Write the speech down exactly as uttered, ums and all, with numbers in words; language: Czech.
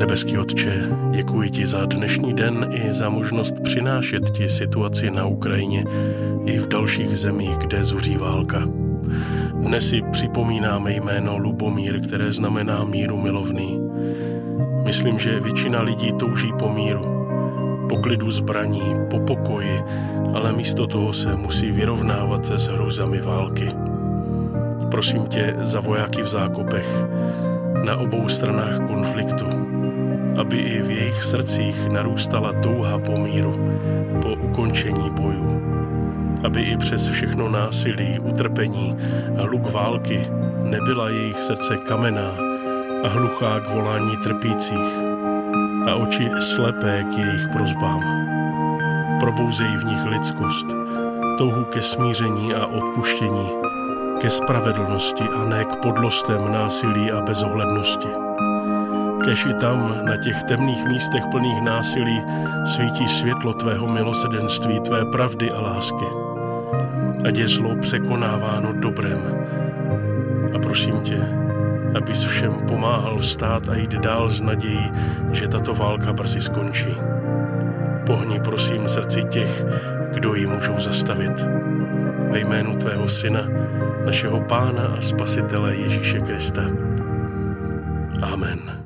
Nebeský Otče, děkuji ti za dnešní den i za možnost přinášet ti situaci na Ukrajině i v dalších zemích, kde zuří válka. Dnes si připomínáme jméno Lubomír, které znamená míru milovný. Myslím, že většina lidí touží po míru, po klidu zbraní, po pokoji, ale místo toho se musí vyrovnávat se s hrůzami války. Prosím tě za vojáky v zákopech, na obou stranách konfliktu, aby i v jejich srdcích narůstala touha po míru, po ukončení bojů, aby i přes všechno násilí, utrpení a hluk války nebyla jejich srdce kamenná a hluchá k volání trpících a oči slepé k jejich prosbám. Probouzej v nich lidskost, touhu ke smíření a odpuštění, ke spravedlnosti a ne k podlostem, násilí a bezohlednosti. Kéž i tam, na těch temných místech plných násilí, svítí světlo tvého milosedenství, tvé pravdy a lásky. Ať je zlo překonáváno dobrem. A prosím tě, abys všem pomáhal vstát a jít dál s nadějí, že tato válka brzy skončí. Pohni prosím srdci těch, kdo ji můžou zastavit. Ve jménu tvého Syna, našeho Pána a Spasitele Ježíše Krista. Amen.